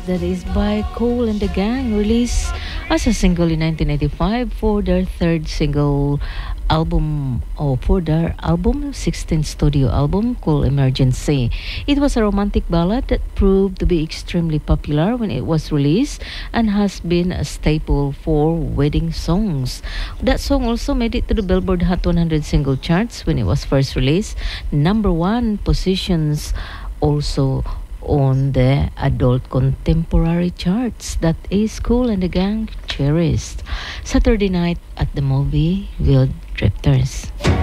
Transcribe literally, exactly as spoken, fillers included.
that is by Kool and the Gang, released as a single in nineteen eighty-five for their third single album, or for their album, sixteenth studio album called Emergency. It was a romantic ballad that proved to be extremely popular when it was released and has been a staple for wedding songs. That song also made it to the Billboard Hot one hundred single charts when it was first released. Number one positions also on the adult contemporary charts. That is Kool and the Gang, Cherished. Saturday Night at the Movie with Drifters.